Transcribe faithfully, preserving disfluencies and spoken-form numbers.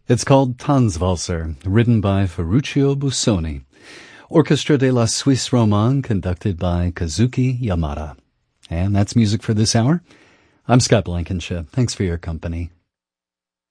It's called Tanzwalzer, written by Ferruccio Busoni. Orchestra de la Suisse Romande, conducted by Kazuki Yamada. And that's music for this hour. I'm Scott Blankenship. Thanks for your company.